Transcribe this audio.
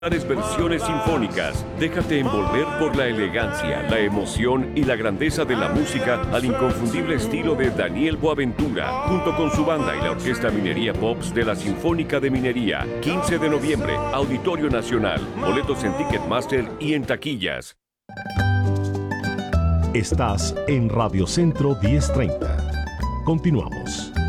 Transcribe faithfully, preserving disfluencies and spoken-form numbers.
Versiones sinfónicas. Déjate envolver por la elegancia, la emoción y la grandeza de la música al inconfundible estilo de Daniel Boaventura, junto con su banda y la Orquesta Minería Pops de la Sinfónica de Minería. quince de noviembre, Auditorio Nacional. Boletos en Ticketmaster y en taquillas. Estás en Radio Centro diez treinta. Continuamos.